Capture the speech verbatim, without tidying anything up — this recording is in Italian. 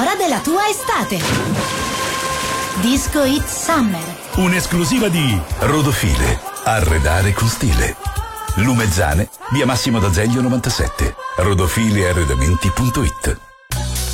sonora della tua estate. Disco Hit Summer. Un'esclusiva di Rodofile. Arredare con stile. Lumezzane, via Massimo d'Azeglio novantasette. rodofile arredamenti punto it.